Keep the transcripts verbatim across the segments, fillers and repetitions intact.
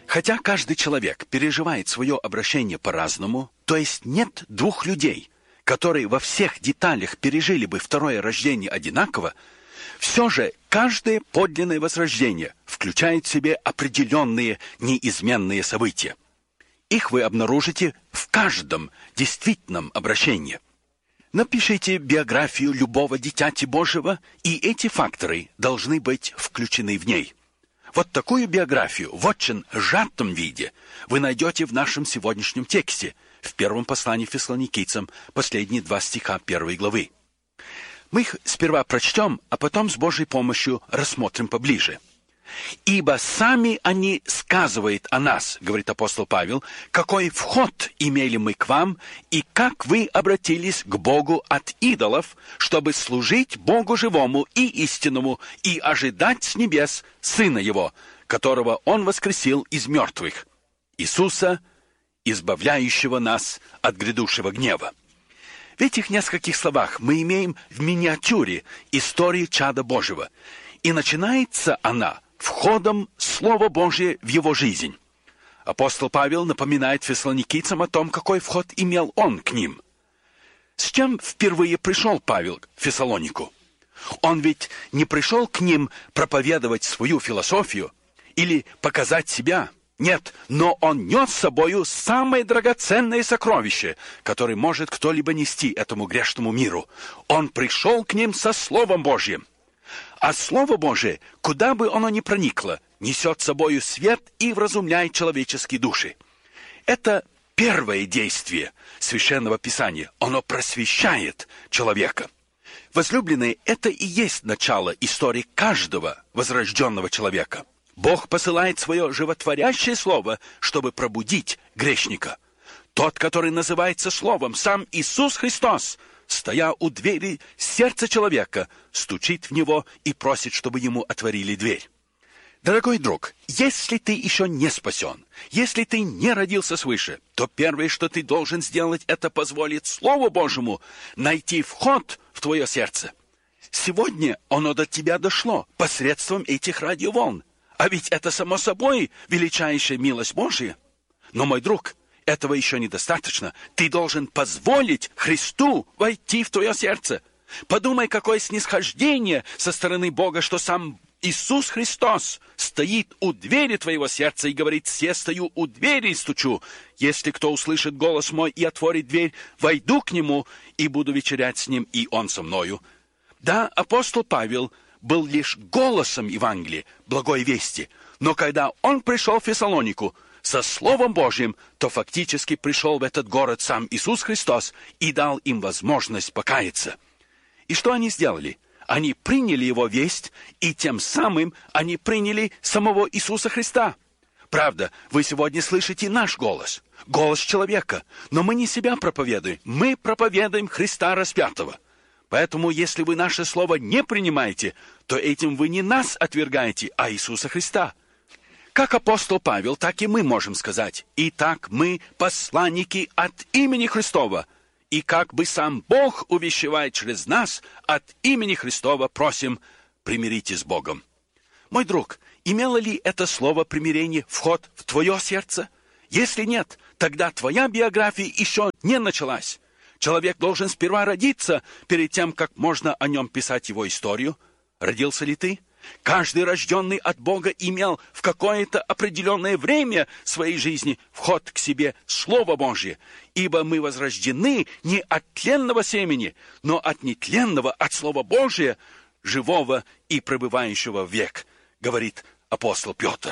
Хотя каждый человек переживает свое обращение по-разному, то есть нет двух людей, которые во всех деталях пережили бы второе рождение одинаково, все же каждое подлинное возрождение включает в себе определенные неизменные события. Их вы обнаружите в каждом действительном обращении. Напишите биографию любого дитяти Божьего, и эти факторы должны быть включены в ней. Вот такую биографию в очень сжатом виде вы найдете в нашем сегодняшнем тексте, в первом послании Фессалоникийцам, последние два стиха первой главы. Мы их сперва прочтем, а потом с Божьей помощью рассмотрим поближе. «Ибо сами они сказывают о нас, — говорит апостол Павел, — какой вход имели мы к вам, и как вы обратились к Богу от идолов, чтобы служить Богу живому и истинному, и ожидать с небес Сына Его, которого Он воскресил из мертвых, Иисуса, избавляющего нас от грядущего гнева». В этих нескольких словах мы имеем в миниатюре историю чада Божьего, и начинается она входом Слова Божия в его жизнь. Апостол Павел напоминает фессалоникийцам о том, какой вход имел он к ним. С чем впервые пришел Павел в Фессалонику? Он ведь не пришел к ним проповедовать свою философию или показать себя. Нет, но он нес с собою самое драгоценное сокровище, которое может кто-либо нести этому грешному миру. Он пришел к ним со Словом Божьим. А Слово Божие, куда бы оно ни проникло, несет с собою свет и вразумляет человеческие души. Это первое действие Священного Писания. Оно просвещает человека. Возлюбленные, это и есть начало истории каждого возрожденного человека. Бог посылает свое животворящее слово, чтобы пробудить грешника. Тот, который называется Словом, сам Иисус Христос, стоя у двери сердца человека, стучит в него и просит, чтобы ему отворили дверь. Дорогой друг, если ты еще не спасен, если ты не родился свыше, то первое, что ты должен сделать, это позволить Слову Божьему найти вход в твое сердце. Сегодня оно до тебя дошло посредством этих радиоволн. А ведь это, само собой, величайшая милость Божия. Но, мой друг, этого еще недостаточно. Ты должен позволить Христу войти в твое сердце. Подумай, какое снисхождение со стороны Бога, что сам Иисус Христос стоит у двери твоего сердца и говорит: «Се стою у двери и стучу. Если кто услышит голос мой и отворит дверь, войду к нему и буду вечерять с ним, и он со мною». Да, апостол Павел был лишь голосом Евангелия, благой вести. Но когда он пришел в Фессалонику со Словом Божьим, то фактически пришел в этот город сам Иисус Христос и дал им возможность покаяться. И что они сделали? Они приняли Его весть, и тем самым они приняли самого Иисуса Христа. Правда, вы сегодня слышите наш голос, голос человека, но мы не себя проповедуем, мы проповедуем Христа распятого. Поэтому, если вы наше слово не принимаете, то этим вы не нас отвергаете, а Иисуса Христа. Как апостол Павел, так и мы можем сказать: «Итак, мы посланники от имени Христова, и как бы сам Бог увещевает через нас, от имени Христова просим, примиритесь с Богом». Мой друг, имело ли это слово примирение вход в твое сердце? Если нет, тогда твоя биография еще не началась. Человек должен сперва родиться, перед тем, как можно о нем писать его историю. Родился ли ты? Каждый рожденный от Бога имел в какое-то определенное время своей жизни вход к себе Слово Божье, ибо мы возрождены не от тленного семени, но от нетленного, от Слова Божия, живого и пребывающего век, говорит апостол Петр.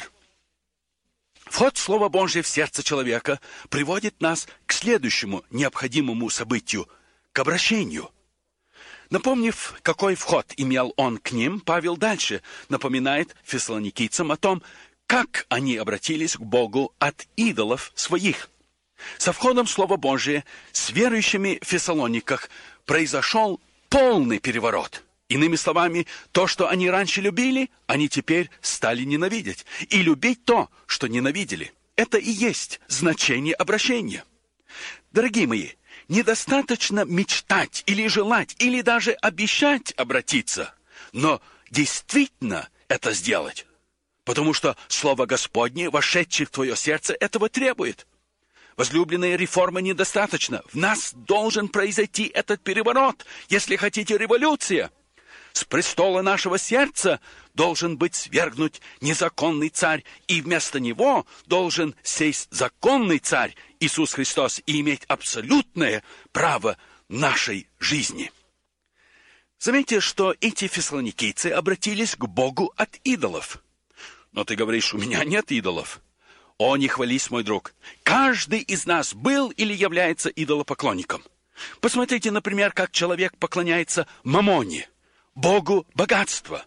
Вход Слова Божия в сердце человека приводит нас к следующему необходимому событию – к обращению. Напомнив, какой вход имел он к ним, Павел дальше напоминает фессалоникийцам о том, как они обратились к Богу от идолов своих. Со входом Слова Божия с верующими в Фессалониках произошел полный переворот. Иными словами, то, что они раньше любили, они теперь стали ненавидеть. И любить то, что ненавидели. Это и есть значение обращения. Дорогие мои, недостаточно мечтать или желать, или даже обещать обратиться, но действительно это сделать. потому что Слово Господне, вошедшее в твое сердце, этого требует. Возлюбленные, реформы недостаточно. В нас должен произойти этот переворот, если хотите, революция. С престола нашего сердца должен быть свергнут незаконный царь, и вместо него должен сесть законный царь Иисус Христос и иметь абсолютное право нашей жизни. Заметьте, что эти фессалоникийцы обратились к Богу от идолов. Но ты говоришь, у меня нет идолов. О, не хвались, мой друг. Каждый из нас был или является идолопоклонником. Посмотрите, например, как человек поклоняется мамоне, богу богатства.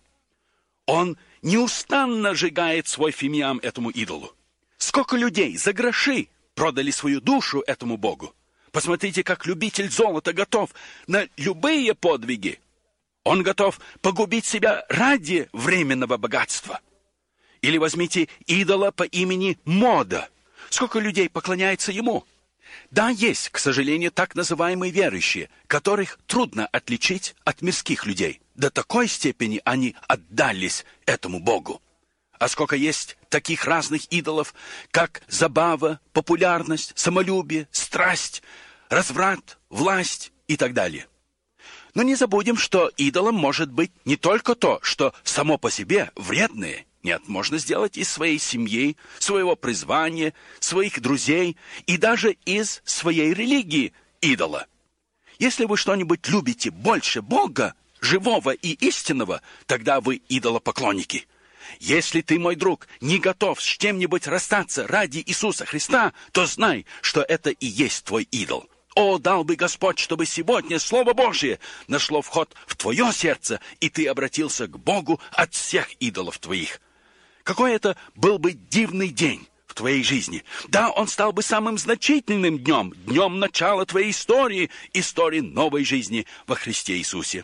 Он неустанно сжигает свой фимиам этому идолу. Сколько людей за гроши продали свою душу этому богу. Посмотрите, как любитель золота готов на любые подвиги. Он готов погубить себя ради временного богатства. Или возьмите идола по имени Мода. Сколько людей поклоняется ему? Да, есть, к сожалению, так называемые верующие, которых трудно отличить от мирских людей. До такой степени они отдались этому Богу. А сколько есть таких разных идолов, как забава, популярность, самолюбие, страсть, разврат, власть и так далее. Но не забудем, что идолом может быть не только то, что само по себе вредное. Нет, можно сделать из своей семьи, своего призвания, своих друзей и даже из своей религии идола. Если вы что-нибудь любите больше Бога, живого и истинного, тогда вы идолопоклонники. Если ты, мой друг, не готов с чем-нибудь расстаться ради Иисуса Христа, то знай, что это и есть твой идол. О, дал бы Господь, чтобы сегодня Слово Божие нашло вход в твое сердце, и ты обратился к Богу от всех идолов твоих. Какой это был бы дивный день в твоей жизни. Да, он стал бы самым значительным днем, днем начала твоей истории, истории новой жизни во Христе Иисусе.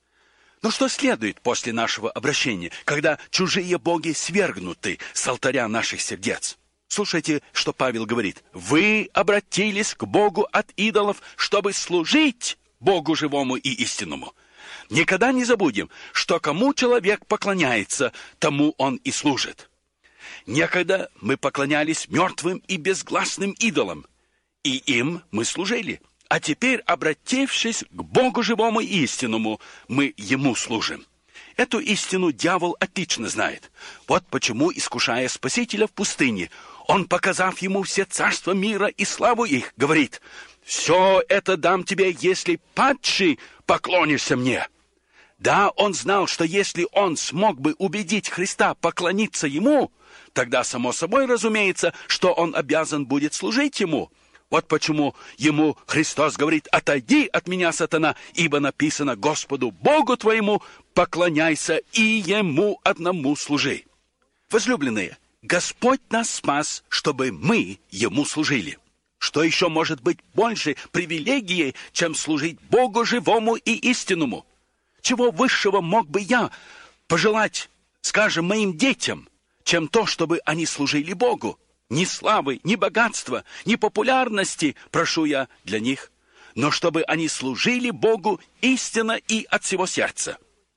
Но что следует после нашего обращения, когда чужие боги свергнуты с алтаря наших сердец? Слушайте, что Павел говорит. «Вы обратились к Богу от идолов, чтобы служить Богу живому и истинному». Никогда не забудем, что кому человек поклоняется, тому он и служит. Некогда мы поклонялись мертвым и безгласным идолам, и им мы служили. А теперь, обратившись к Богу живому и истинному, мы Ему служим. Эту истину дьявол отлично знает. Вот почему, искушая Спасителя в пустыне, он, показав ему все царства мира и славу их, говорит: «Все это дам тебе, если падший поклонишься мне». Да, он знал, что если он смог бы убедить Христа поклониться ему, тогда, само собой, разумеется, что он обязан будет служить ему. Вот почему ему Христос говорит: «Отойди от меня, сатана, ибо написано: Господу Богу твоему поклоняйся и Ему одному служи». Возлюбленные, Господь нас спас, чтобы мы Ему служили. Что еще может быть больше привилегией, чем служить Богу живому и истинному? Чего высшего мог бы я пожелать, скажем, моим детям, чем то, чтобы они служили Богу? Ни славы, ни богатства, ни популярности прошу я для них, но чтобы они служили Богу истинно и от всего сердца.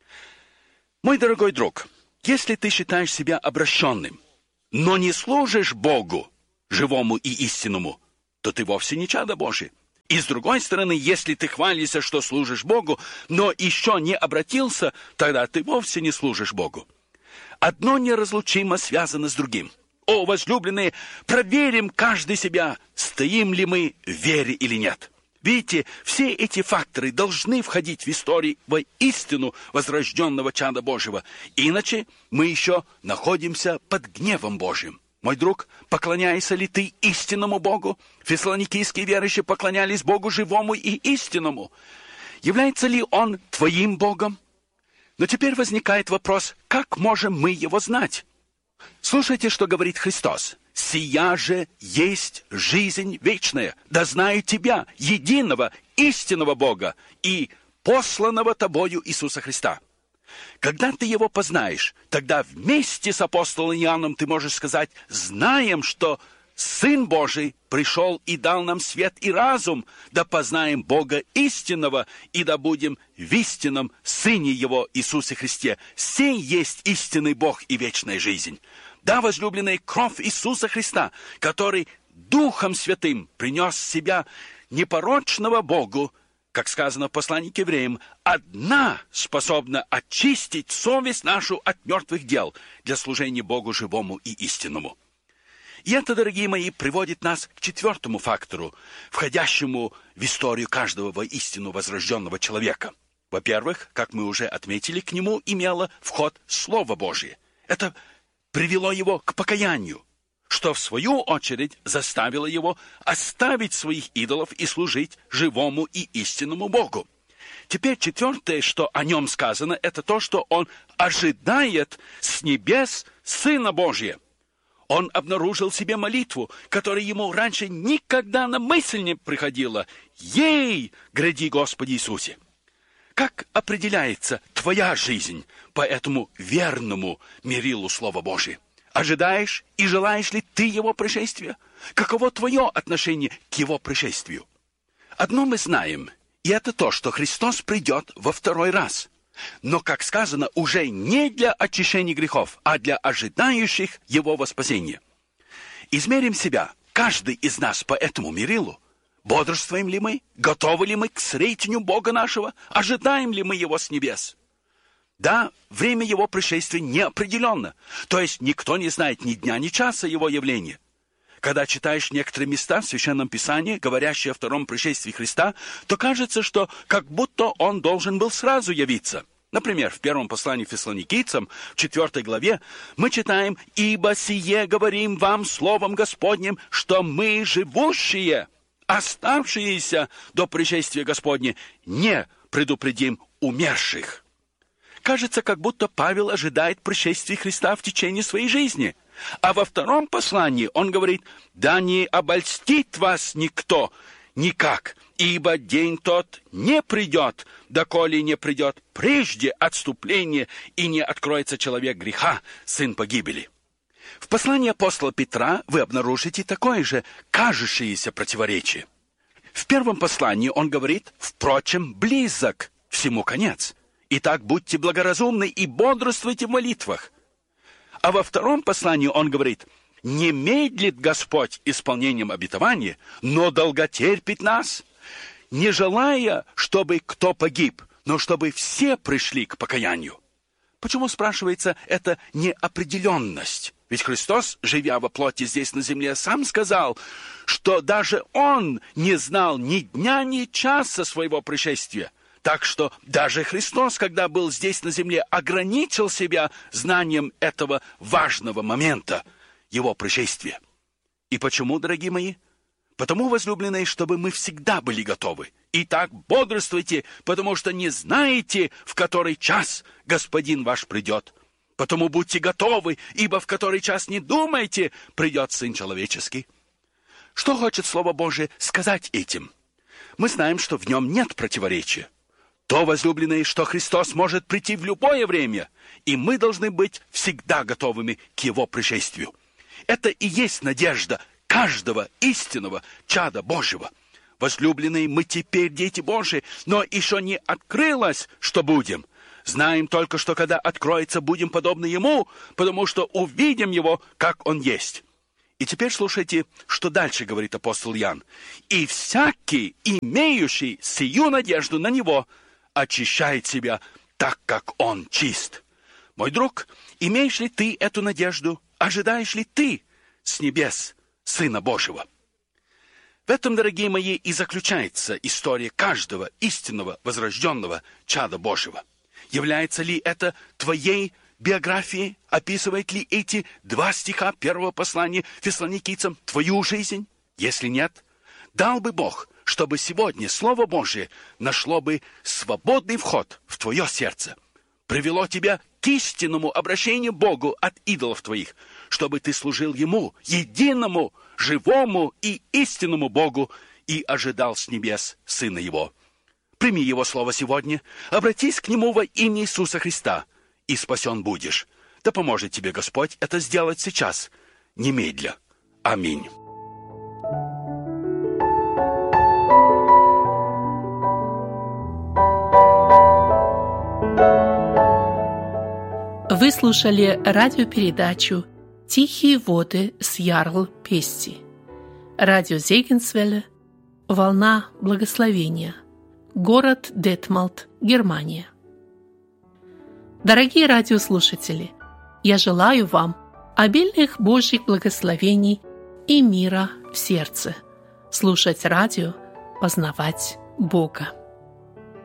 Мой дорогой друг, если ты считаешь себя обращенным, но не служишь Богу, живому и истинному, то ты вовсе не чадо Божие. И с другой стороны, если ты хвалишься, что служишь Богу, но еще не обратился, тогда ты вовсе не служишь Богу. Одно неразлучимо связано с другим. О, возлюбленные, проверим каждый себя, стоим ли мы в вере или нет. Видите, все эти факторы должны входить в историю во истину возрожденного чада Божьего. Иначе мы еще находимся под гневом Божьим. Мой друг, поклоняешься ли ты истинному Богу? Фессалоникийские верующие поклонялись Богу живому и истинному. Является ли Он твоим Богом? Но теперь возникает вопрос, как можем мы Его знать? Слушайте, что говорит Христос. «Сия же есть жизнь вечная, да знаю тебя, единого, истинного Бога и посланного тобою Иисуса Христа». Когда ты Его познаешь, тогда вместе с апостолом Иоанном ты можешь сказать: «Знаем, что Сын Божий пришел и дал нам свет и разум, да познаем Бога истинного, и да будем в истинном Сыне Его Иисусе Христе. Сей есть истинный Бог и вечная жизнь». Да, возлюбленные, кровь Иисуса Христа, который Духом Святым принес себя непорочного Богу, как сказано в послании к евреям, одна способна очистить совесть нашу от мертвых дел для служения Богу живому и истинному. И это, дорогие мои, приводит нас к четвертому фактору, входящему в историю каждого воистину возрожденного человека. Во-первых, как мы уже отметили, к нему имело вход Слово Божие. Это привело его к покаянию, что в свою очередь заставило его оставить своих идолов и служить живому и истинному Богу. Теперь четвертое, что о нем сказано, это то, что он ожидает с небес Сына Божия. Он обнаружил в себе молитву, которая ему раньше никогда на мысль не приходила. «Ей, гряди, Господи Иисусе!» Как определяется твоя жизнь по этому верному мерилу Слова Божия? Ожидаешь и желаешь ли ты Его пришествия? Каково твое отношение к Его пришествию? Одно мы знаем, и это то, что Христос придет во второй раз. Но, как сказано, уже не для очищения грехов, а для ожидающих Его во спасение. Измерим себя, каждый из нас по этому мерилу. Бодрствуем ли мы? Готовы ли мы к встретению Бога нашего? Ожидаем ли мы Его с небес? Да, время Его пришествия неопределенно. То есть никто не знает ни дня, ни часа Его явления. Когда читаешь некоторые места в Священном Писании, говорящие о втором пришествии Христа, то кажется, что как будто Он должен был сразу явиться. Например, в первом послании Фессалоникийцам, в четвертой главе, мы читаем: «Ибо сие говорим вам словом Господним, что мы, живущие, оставшиеся до пришествия Господня, не предупредим умерших». Кажется, как будто Павел ожидает пришествия Христа в течение своей жизни. А во втором послании он говорит: «Да не обольстит вас никто никак, ибо день тот не придет, доколе не придет прежде отступление, и не откроется человек греха, сын погибели». В послании апостола Петра вы обнаружите такое же кажущееся противоречие. В первом послании он говорит: «Впрочем, близок всему конец. Итак, будьте благоразумны и бодрствуйте в молитвах». А во втором послании он говорит: «Не медлит Господь исполнением обетования, но долготерпит нас, не желая, чтобы кто погиб, но чтобы все пришли к покаянию». Почему, спрашивается, это неопределенность? Ведь Христос, живя во плоти здесь на земле, сам сказал, что даже Он не знал ни дня, ни часа своего пришествия. Так что даже Христос, когда был здесь на земле, ограничил себя знанием этого важного момента, Его пришествия. И почему, дорогие мои? Потому, возлюбленные, чтобы мы всегда были готовы. Итак, бодрствуйте, потому что не знаете, в который час Господин ваш придет. Потому будьте готовы, ибо в который час не думайте, придет Сын Человеческий. Что хочет Слово Божие сказать этим? Мы знаем, что в нем нет противоречия. То, возлюбленные, что Христос может прийти в любое время, и мы должны быть всегда готовыми к Его пришествию. Это и есть надежда каждого истинного чада Божьего. Возлюбленные, мы теперь дети Божьи, но еще не открылось, что будем. Знаем только, что когда откроется, будем подобны Ему, потому что увидим Его, как Он есть. И теперь слушайте, что дальше говорит апостол Иоанн. «И всякий, имеющий сию надежду на Него, очищает себя так, как Он чист». Мой друг, имеешь ли ты эту надежду? Ожидаешь ли ты с небес Сына Божьего? В этом, дорогие мои, и заключается история каждого истинного возрожденного чада Божьего. Является ли это твоей биографией? Описывает ли эти два стиха первого послания Фессалоникийцам твою жизнь? Если нет, дал бы Бог, чтобы сегодня Слово Божие нашло бы свободный вход в твое сердце, привело тебя к истинному обращению Богу от идолов твоих, чтобы ты служил Ему, единому, живому и истинному Богу, и ожидал с небес Сына Его. Прими Его Слово сегодня, обратись к Нему во имя Иисуса Христа, и спасен будешь. Да поможет тебе Господь это сделать сейчас, немедля. Аминь. Вы слушали радиопередачу Тихие воды с Ярл Пести. Радио Зегенсвелле. Волна благословения. Город Детмалт, Германия. Дорогие радиослушатели, я желаю вам обильных Божьих благословений и мира в сердце. Слушать радио, познавать Бога.